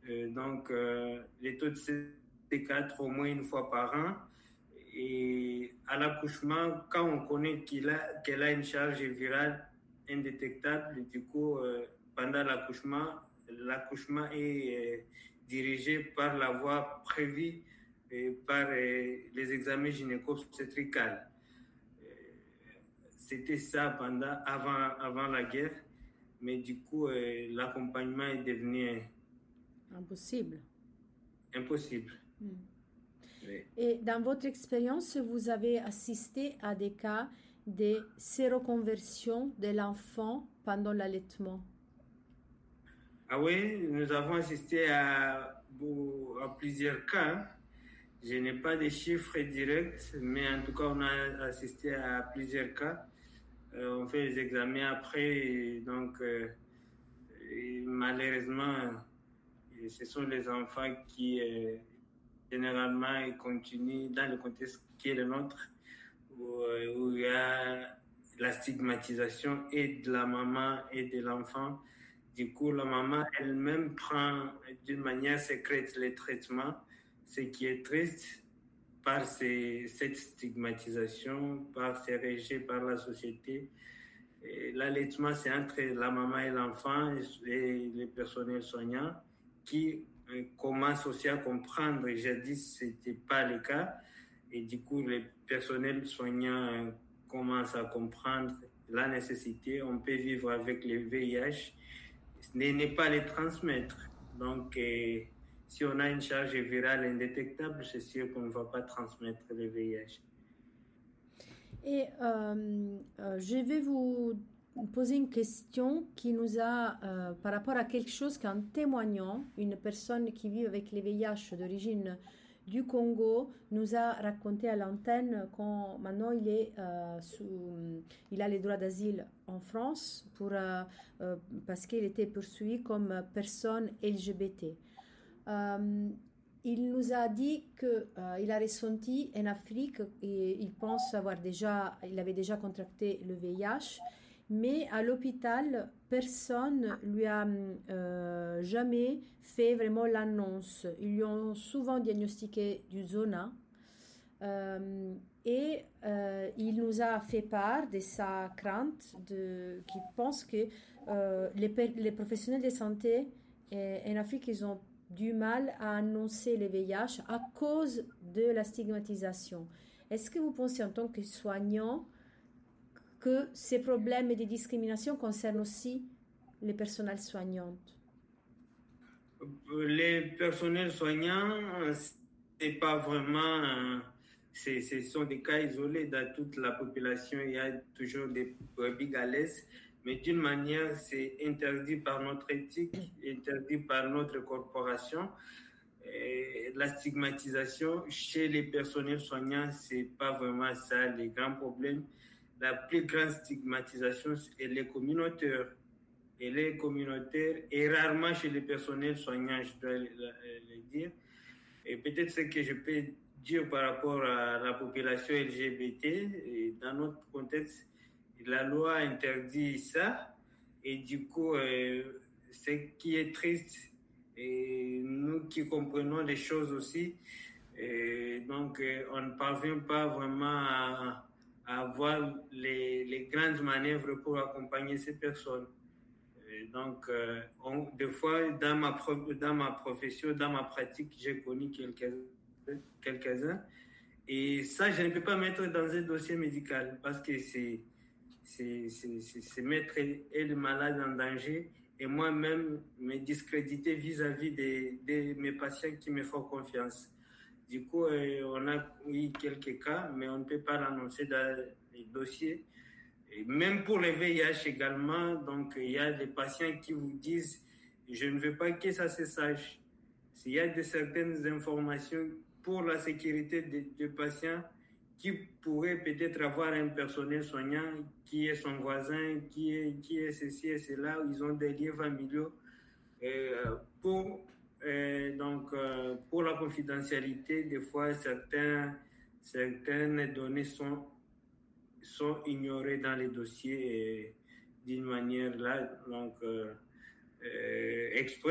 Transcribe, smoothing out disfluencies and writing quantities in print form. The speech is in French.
Les taux de CD4 au moins une fois par an. Et à l'accouchement, quand on connaît qu'elle a une charge virale indétectable, du coup, pendant l'accouchement est dirigé par la voie prévue par les examens gynéco-obstétricaux. C'était ça avant la guerre, mais du coup, l'accompagnement est devenu Impossible. impossible. Oui. Et dans votre expérience, vous avez assisté à des cas de séroconversion de l'enfant pendant l'allaitement? Ah oui, nous avons assisté à plusieurs cas. Je n'ai pas de chiffres directs, mais en tout cas, on a assisté à plusieurs cas. On fait les examens après, et malheureusement, ce sont les enfants qui généralement continuent dans le contexte qui est le nôtre, où il y a la stigmatisation et de la maman et de l'enfant. Du coup, la maman elle-même prend d'une manière secrète les traitements, ce qui est triste par cette stigmatisation, par ces rejets par la société. L'allaitement, c'est entre la maman et l'enfant et les personnels soignants qui commencent aussi à comprendre. Jadis, c'était pas le cas. Et du coup, les personnels soignants commencent à comprendre la nécessité. On peut vivre avec le VIH, n'est pas les transmettre. Donc, si on a une charge virale indétectable, c'est sûr qu'on ne va pas transmettre le VIH. Et je vais vous poser une question qui nous a, par rapport à quelque chose qu'en témoignant, une personne qui vit avec les VIH d'origine du Congo nous a raconté à l'antenne quand maintenant il a les droits d'asile en France parce qu'il était poursuivi comme personne LGBT. Il nous a dit qu'il a ressenti en Afrique et il avait déjà contracté le VIH, mais à l'hôpital, personne lui a jamais fait vraiment l'annonce. Ils lui ont souvent diagnostiqué du zona. Il nous a fait part de sa crainte, qu'il pense que les professionnels de santé en Afrique, ils ont du mal à annoncer le VIH à cause de la stigmatisation. Est-ce que vous pensez en tant que soignant que ces problèmes de discrimination concernent aussi les personnels soignants? Les personnels soignants, c'est pas vraiment, ce sont des cas isolés dans toute la population. Il y a toujours des brebis galeuses, mais d'une manière, c'est interdit par notre éthique, interdit par notre corporation. Et la stigmatisation chez les personnels soignants, c'est pas vraiment ça les grands problèmes. La plus grande stigmatisation, elle est communautaire. Elle est communautaire et rarement chez les personnels soignants, je dois le dire. Et peut-être ce que je peux dire par rapport à la population LGBT, et dans notre contexte, la loi interdit ça. Et du coup, ce qui est triste, et nous qui comprenons les choses aussi, on ne parvient pas vraiment à avoir les grandes manœuvres pour accompagner ces personnes. Des fois, dans ma profession, dans ma pratique, j'ai connu quelques-uns. Et ça, je ne peux pas mettre dans un dossier médical parce que c'est mettre le malade en danger et moi-même me discréditer vis-à-vis de mes patients qui me font confiance. Du coup, on a eu quelques cas, mais on ne peut pas l'annoncer dans les dossiers. Et même pour le VIH également, donc il y a des patients qui vous disent je ne veux pas que ça se sache. S'il y a de certaines informations pour la sécurité des patients qui pourraient peut-être avoir un personnel soignant qui est son voisin, qui est ceci et cela, ils ont des liens familiaux. Pour pour la confidentialité, des fois certaines données sont ignorés dans les dossiers d'une manière là, exprès.